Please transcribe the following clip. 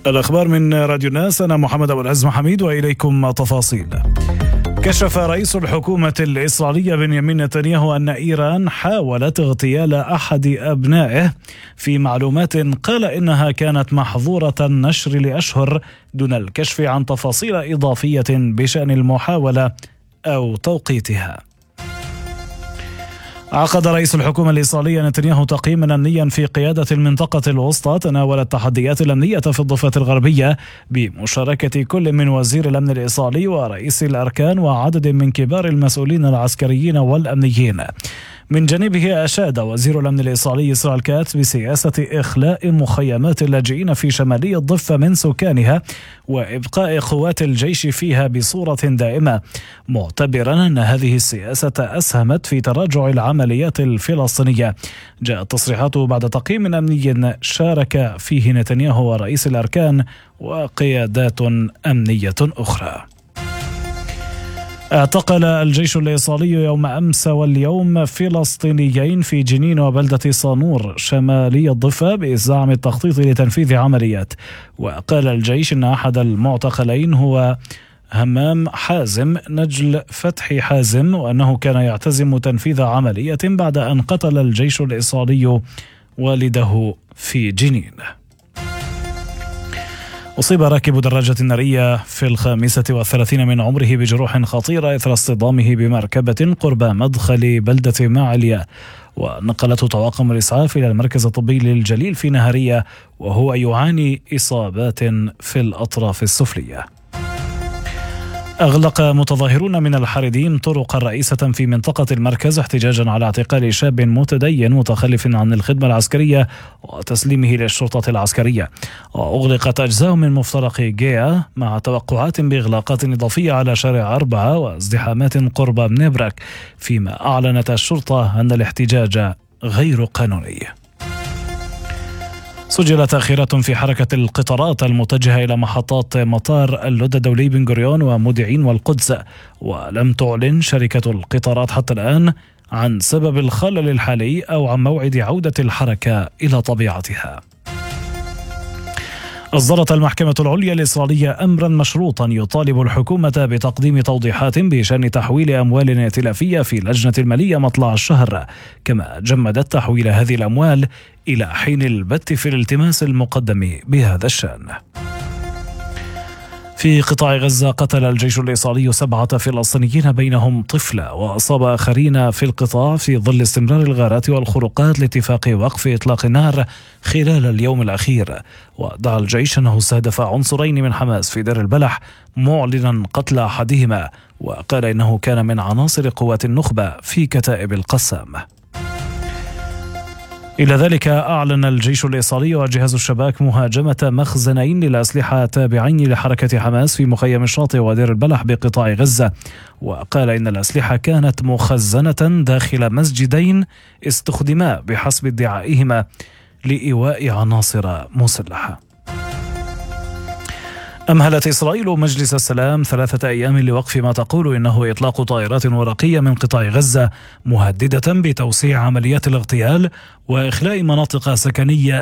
الأخبار من راديو الناس، أنا محمد أبو العز محميد وإليكم تفاصيل. كشف رئيس الحكومة الإسرائيلية بنيامين نتنياهو أن إيران حاولت اغتيال أحد أبنائه في معلومات قال إنها كانت محظورة النشر لأشهر دون الكشف عن تفاصيل إضافية بشأن المحاولة أو توقيتها. عقد رئيس الحكومة الإسرائيلية نتنياهو تقييما أمنيا في قيادة المنطقة الوسطى تناول التحديات الأمنية في الضفة الغربية بمشاركة كل من وزير الأمن الإسرائيلي ورئيس الأركان وعدد من كبار المسؤولين العسكريين والأمنيين. من جانبه أشاد وزير الأمن الإسرائيلي إسرائيل كاتس بسياسة إخلاء مخيمات اللاجئين في شمالي الضفة من سكانها وإبقاء قوات الجيش فيها بصورة دائمة، معتبرا أن هذه السياسة أسهمت في تراجع العمليات الفلسطينية. جاءت تصريحاته بعد تقييم أمني شارك فيه نتنياهو ورئيس الأركان وقيادات أمنية أخرى. اعتقل الجيش الإسرائيلي يوم أمس واليوم فلسطينيين في جنين وبلدة صانور شمالي الضفة بزعم التخطيط لتنفيذ عمليات. وقال الجيش أن أحد المعتقلين هو همام حازم نجل فتحي حازم، وأنه كان يعتزم تنفيذ عملية بعد أن قتل الجيش الإسرائيلي والده في جنين. أصيب راكب دراجة نارية في 35 من عمره بجروح خطيرة إثر اصطدامه بمركبة قرب مدخل بلدة معليا، ونقلته طواقم الإسعاف إلى المركز الطبي للجليل في نهارية وهو يعاني إصابات في الأطراف السفلية. أغلق متظاهرون من الحريديم طرقا رئيسة في منطقة المركز احتجاجا على اعتقال شاب متدين متخلف عن الخدمة العسكرية وتسليمه للشرطة العسكرية. وأغلقت أجزاء من مفترق جيا مع توقعات بإغلاقات إضافية على شارع 4 وازدحامات قرب منبرك، فيما أعلنت الشرطة أن الاحتجاج غير قانوني. سجلت تأخيرات في حركة القطارات المتجهة إلى محطات مطار اللد الدولي بن غوريون ومودعين والقدس، ولم تعلن شركة القطارات حتى الآن عن سبب الخلل الحالي أو عن موعد عودة الحركة إلى طبيعتها. أصدرت المحكمة العليا الإسرائيلية أمرا مشروطا يطالب الحكومة بتقديم توضيحات بشأن تحويل أموال ائتلافية في لجنة المالية مطلع الشهر، كما جمدت تحويل هذه الأموال إلى حين البت في الالتماس المقدم بهذا الشأن. في قطاع غزة قتل الجيش الإسرائيلي 7 فلسطينيين بينهم طفلة، وأصاب آخرين في القطاع في ظل استمرار الغارات والخروقات لاتفاق وقف إطلاق النار خلال اليوم الأخير. ودعا الجيش أنه استهدف عنصرين من حماس في دير البلح معلنا قتل أحدهما، وقال إنه كان من عناصر قوات النخبة في كتائب القسام. إلى ذلك أعلن الجيش الإسرائيلي وجهاز الشباك مهاجمة مخزنين للأسلحة تابعين لحركة حماس في مخيم الشاطئ ودير البلح بقطاع غزة، وقال إن الأسلحة كانت مخزنة داخل مسجدين استخدما بحسب ادعائهما لإيواء عناصر مسلحة. أمهلت إسرائيل مجلس السلام 3 أيام لوقف ما تقول إنه إطلاق طائرات ورقية من قطاع غزة، مهددة بتوسيع عمليات الاغتيال وإخلاء مناطق سكنية